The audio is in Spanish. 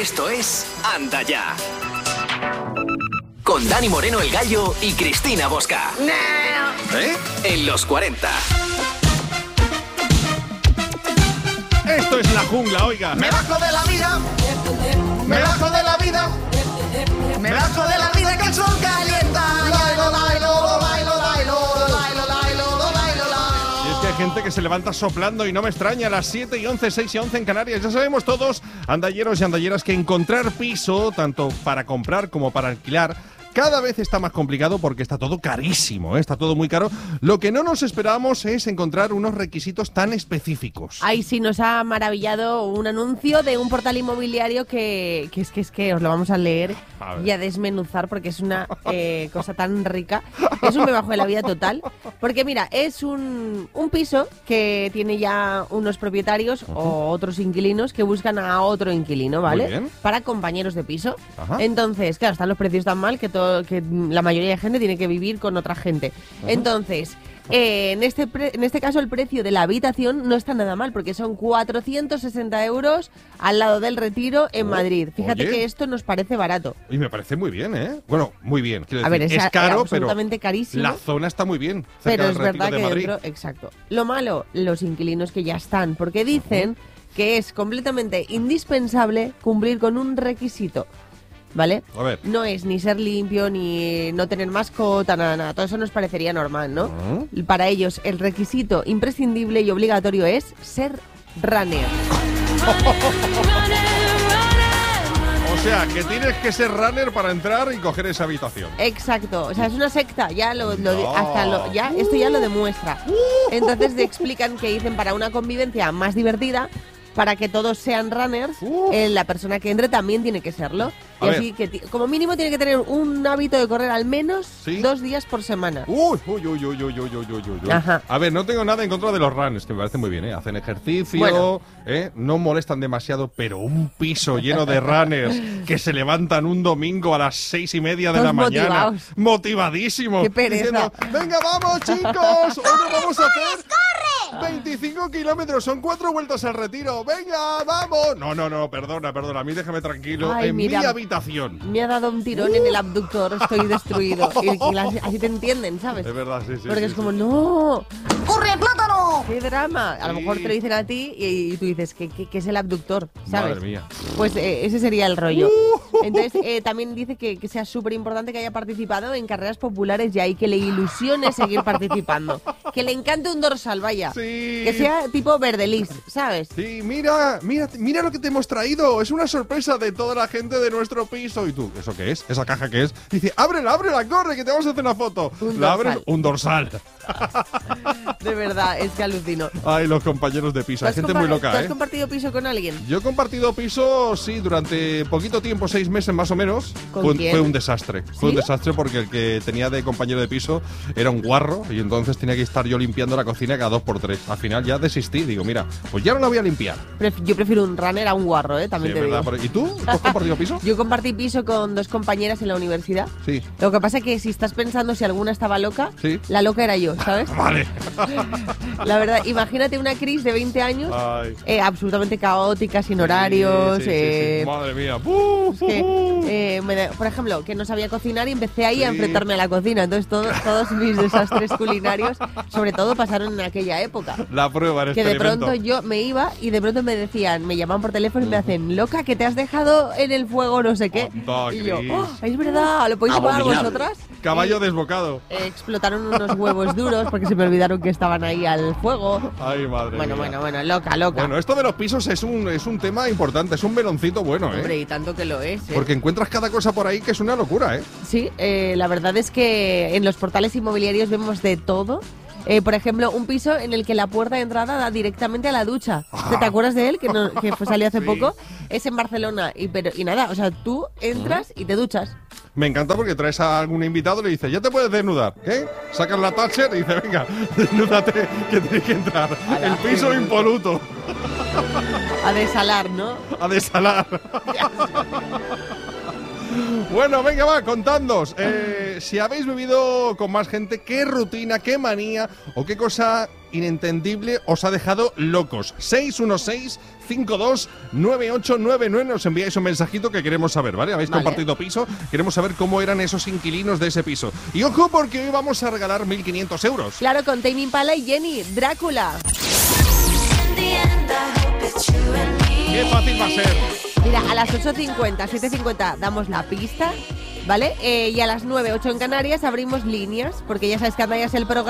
Esto es Anda Ya. Con Dani Moreno el Gallo y Cristina Bosca. En los 40. Esto es la jungla, oiga. Me bajo de la vida. Me bajo de la vida. Me bajo de la vida que el sol calienta. Y es que hay gente que se levanta soplando y no me extraña. A las 7 y 11, 6 y 11 en Canarias. Ya sabemos todos, andalleros y andalleras, que encontrar piso, tanto para comprar como para alquilar, cada vez está más complicado porque está todo carísimo, ¿eh? Está todo muy caro. Lo que no nos esperábamos es encontrar unos requisitos tan específicos. Ay, sí, nos ha maravillado un anuncio de un portal inmobiliario que es que os lo vamos a leer y a desmenuzar porque es una cosa tan rica. Es un me bajo de la vida total. Porque mira, es un piso que tiene ya unos propietarios o otros inquilinos que buscan a otro inquilino, ¿vale? Muy bien. Para compañeros de piso. Ajá. Entonces, claro, están los precios tan mal que la mayoría de gente tiene que vivir con otra gente. Entonces, en este caso el precio de la habitación no está nada mal porque son 460 euros al lado del Retiro en Madrid. Fíjate oye, que esto nos parece barato. Y me parece muy bien, ¿eh? Bueno, muy bien. Quiero A ver, decir, es caro, absolutamente pero carísimo. la zona está muy bien. Cerca Pero del es Retiro verdad de que Madrid. dentro, exacto. Lo malo, los inquilinos que ya están, porque dicen que es completamente indispensable cumplir con un requisito, ¿vale? A ver. No es ni ser limpio, ni no tener mascota, nada. Todo eso nos parecería normal, ¿no? Para ellos, el requisito imprescindible y obligatorio es ser runner. O sea, que tienes que ser runner para entrar y coger esa habitación. Exacto, o sea, es una secta, ya No. esto ya lo demuestra. Entonces te explican que dicen para una convivencia más divertida, para que todos sean runners, la persona que entre también tiene que serlo. A Y ver. así que como mínimo tiene que tener un hábito de correr al menos ¿Sí? 2 días por semana. Uy. Ajá. A ver, no tengo nada en contra de los runners, que me parece muy bien, ¿eh? Hacen ejercicio, Bueno. no molestan demasiado, pero un piso lleno de runners que se levantan un domingo a las 6:30 de la Todos mañana, motivados. motivadísimos, Qué pereza. diciendo, venga, vamos, chicos, hoy nos vamos a hacer 25 kilómetros, son 4 vueltas al Retiro, venga, vamos. No, perdona, a mí déjame tranquilo, Ay, en mira, mi habitación. Me ha dado un tirón en el abductor, estoy destruido. Así te entienden, ¿sabes? Es verdad, sí. Porque sí, es sí. como, ¡no! ¡Corre, plátano! ¡Qué drama! A lo Sí. mejor te lo dicen a ti y tú dices, ¿qué es el abductor? ¿Sabes? Madre mía. Pues ese sería el rollo. Entonces, también dice que sea súper importante que haya participado en carreras populares ya y que le ilusione seguir participando. Que le encante un dorsal, vaya. Sí. Que sea tipo Verdelis, ¿sabes? Sí, mira lo que te hemos traído. Es una sorpresa de toda la gente de nuestro piso. ¿Y tú? ¿Eso qué es? ¿Esa caja qué es? Dice, ábrela, corre, que te vamos a hacer una foto. Un La dorsal. abres, un dorsal. De verdad, es que alucino. Ay, los compañeros de piso. ¿Tú Hay has gente muy ¿Tú loca, has ¿eh? compartido piso con alguien? Yo he compartido piso, sí, durante poquito tiempo, 6 meses más o menos. ¿Con quién? Fue un desastre. Fue un ¿Sí? desastre porque el que tenía de compañero de piso era un guarro y entonces tenía que estar yo limpiando la cocina cada 2x3. Al final ya desistí. Digo, mira, pues ya no la voy a limpiar. Yo prefiero un runner a un guarro, también Sí, te digo. ¿verdad? ¿Y tú? ¿Tú has compartido piso? Yo compartí piso con 2 compañeras en la universidad. Sí. Lo que pasa es que si estás pensando si alguna estaba loca, Sí. la loca era yo, ¿sabes? Vale. La verdad, imagínate una Cris de 20 años, Ay. absolutamente caótica, sin horarios. Sí. Madre mía. Por ejemplo, que no sabía cocinar y empecé ahí a Sí. enfrentarme a la cocina. Entonces todos mis desastres culinarios, sobre todo, pasaron en aquella época. La prueba, el Que de experimento. pronto yo me iba y de pronto me decían, me llamaban por teléfono y me hacen, loca, que te has dejado en el fuego no sé qué. Anda, Y yo, Cris. es verdad, ¿lo podéis probar Abominable. vosotras? Caballo Y, desbocado. explotaron unos huevos duros porque se me olvidaron que estaban ahí al fuego. Ay, madre Bueno, mía. loca. Bueno, esto de los pisos es un tema importante, es un meloncito bueno, ¿eh? Hombre, y tanto que lo es, Porque encuentras cada cosa por ahí que es una locura, ¿eh? Sí, la verdad es que en los portales inmobiliarios vemos de todo. Por ejemplo, un piso en el que la puerta de entrada da directamente a la ducha. ¿Te acuerdas de él? Que salió hace Sí. poco. Es en Barcelona. Y nada, o sea, tú entras y te duchas. Me encanta porque traes a algún invitado y le dices, ya te puedes desnudar, ¿eh? Sacas la Thatcher y dices, venga, desnúdate que tienes que entrar. Ala, El piso qué bonito. impoluto. A desalar, ¿no? A desalar. Bueno, venga, va, contadnos. Si habéis vivido con más gente, ¿qué rutina, qué manía o qué cosa inentendible os ha dejado locos? 616-529899. Nos enviáis un mensajito que queremos saber, ¿vale? Habéis compartido piso, queremos saber cómo eran esos inquilinos de ese piso. Y ojo, porque hoy vamos a regalar 1.500 euros. Claro, con Tame Impala y Jenny, Drácula. Qué fácil va a ser. Mira, a las 8:50, 7:50 damos la pista, ¿vale? Y a las 9, 8 en Canarias abrimos líneas, porque ya sabes que Andaya es el programa